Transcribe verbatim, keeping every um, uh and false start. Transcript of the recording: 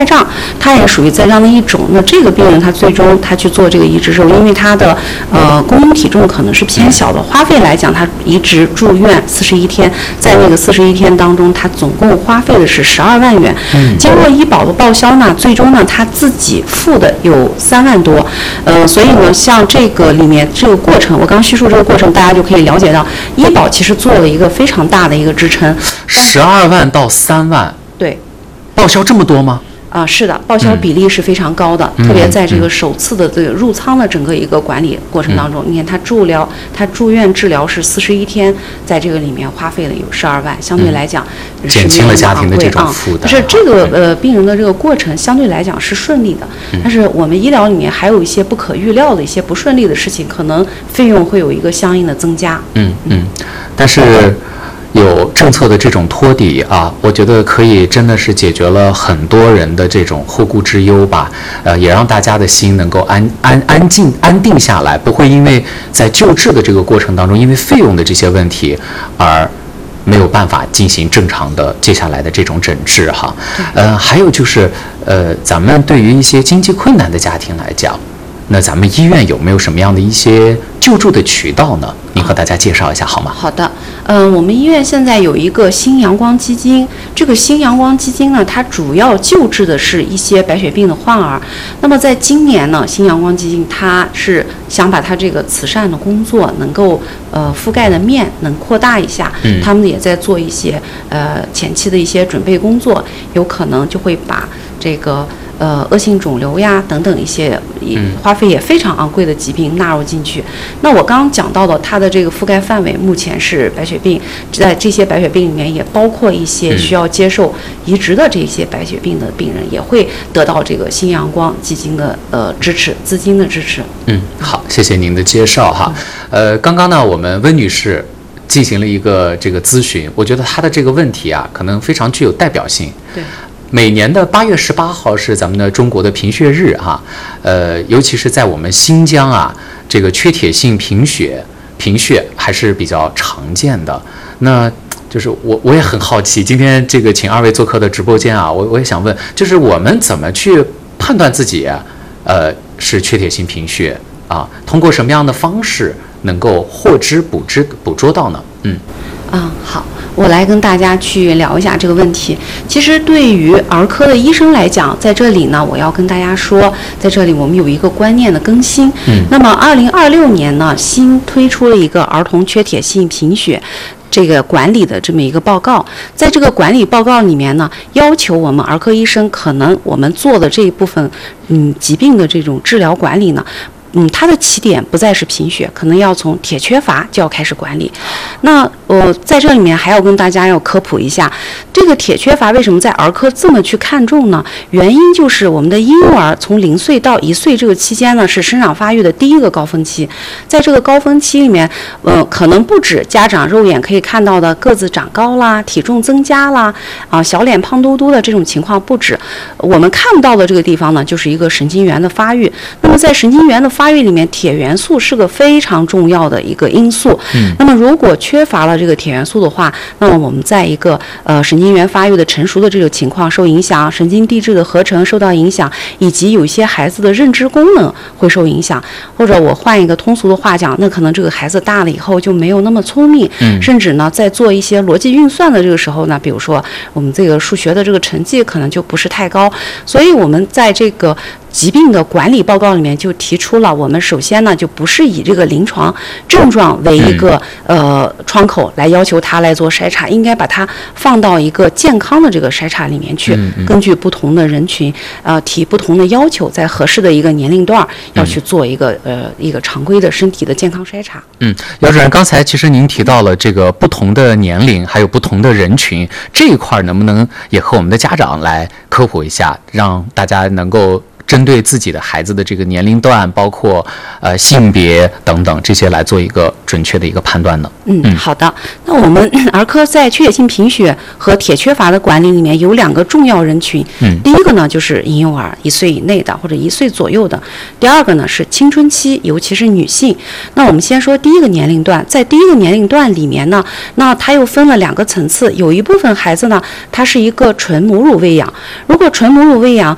胀，它也属于栽赃的一种。那这个病人他最终他去做这个移植之后，因为他的呃公因体重可能是偏小的，花费来讲，他移植住院四十一天，在那个四十一天当中，他总共花费的是十二万元。嗯，经过医保的报销呢，最终呢他自己付的有三万多。呃，所以呢，像这个里面这个过程，我刚叙述这个过程，大家就可以了解到，医保其实做了一个非常大的一个支撑。 十二万到三万。 对。 报销这么多吗？ 啊，是的，报销比例是非常高的，嗯、特别在这个首次的这个入仓的整个一个管理过程当中，嗯、你看他住疗，他住院治疗是四十一天，在这个里面花费了有十二万，相对来讲、 嗯、减轻了家庭的这种负担。 但是这个呃病人的这个过程相对来讲是顺利的，嗯、但是我们医疗里面还有一些不可预料的一些不顺利的事情，可能费用会有一个相应的增加。 嗯嗯，但是。有政策的这种托底啊，我觉得可以真的是解决了很多人的这种后顾之忧吧，呃，也让大家的心能够安安安静安定下来，不会因为在救治的这个过程当中，因为费用的这些问题而没有办法进行正常的接下来的这种诊治哈。呃，还有就是呃，咱们对于一些经济困难的家庭来讲，那咱们医院有没有什么样的一些救助的渠道呢？您和大家介绍一下好吗？ 好的，嗯、呃，我们医院现在有一个新阳光基金，这个新阳光基金呢，它主要救治的是一些白血病的患儿。那么在今年呢，新阳光基金它是想把它这个慈善的工作能够呃覆盖的面能扩大一下，嗯，他们也在做一些呃前期的一些准备工作，有可能就会把这个。呃，恶性肿瘤呀等等一些花费也非常昂贵的疾病纳入进去。那我刚刚讲到的，它的这个覆盖范围目前是白血病，在这些白血病里面也包括一些需要接受移植的这些白血病的病人，也会得到这个新阳光基金的呃支持，资金的支持。 嗯，好，谢谢您的介绍哈。呃，刚刚呢，我们温女士进行了一个这个咨询，我觉得她的这个问题啊，可能非常具有代表性。 对。 每年的八月十八号是咱们的中国的贫血日哈，呃，尤其是在我们新疆啊，这个缺铁性贫血、贫血还是比较常见的。那就是我我也很好奇，今天这个请二位做客的直播间啊，我我也想问，就是我们怎么去判断自己呃是缺铁性贫血啊？通过什么样的方式能够获知、捕知、捕捉到呢？嗯。 嗯，好，我来跟大家去聊一下这个问题。其实对于儿科的医生来讲，在这里呢，我要跟大家说，在这里我们有一个观念的更新。嗯，那么二零二六年呢，新推出了一个儿童缺铁性贫血这个管理的这么一个报告。在这个管理报告里面呢，要求我们儿科医生可能我们做的这一部分嗯疾病的这种治疗管理呢。嗯，它的起点不再是贫血，可能要从铁缺乏就要开始管理。那我、呃、在这里面还要跟大家要科普一下，这个铁缺乏为什么在儿科这么去看重呢？原因就是我们的婴幼儿从零岁到一岁这个期间呢，是生长发育的第一个高峰期。在这个高峰期里面，呃，可能不止家长肉眼可以看到的个子长高啦、体重增加啦、啊小脸胖嘟嘟的这种情况不止，我们看不到的这个地方呢，就是一个神经元的发育。那么在神经元的发育里面，铁元素是个非常重要的一个因素。嗯，那么如果缺乏了这个铁元素的话，那么我们在一个呃神经元发育的成熟的这个情况受影响，神经递质的合成受到影响，以及有一些孩子的认知功能会受影响。或者我换一个通俗的话讲，那可能这个孩子大了以后就没有那么聪明，嗯，甚至呢在做一些逻辑运算的这个时候呢，比如说我们这个数学的这个成绩可能就不是太高。所以我们在这个疾病的管理报告里面就提出了，我们首先呢就不是以这个临床症状为一个、嗯、呃窗口来要求他来做筛查，应该把它放到一个健康的这个筛查里面去，嗯嗯、根据不同的人群呃提不同的要求，在合适的一个年龄段要去做一个、嗯、呃一个常规的身体的健康筛查。 嗯，姚主任，刚才其实您提到了这个不同的年龄还有不同的人群这一块，能不能也和我们的家长来科普一下，让大家能够针对自己的孩子的这个年龄段，包括呃性别等等这些来做一个准确的一个判断呢？ 嗯，嗯好的。那我们儿科在缺铁性贫血和铁缺乏的管理里面有两个重要人群。嗯，第一个呢就是婴幼儿一岁以内的或者一岁左右的，第二个呢是青春期，尤其是女性。那我们先说第一个年龄段，在第一个年龄段里面呢，那它又分了两个层次，有一部分孩子呢，它是一个纯母乳喂养。如果纯母乳喂养，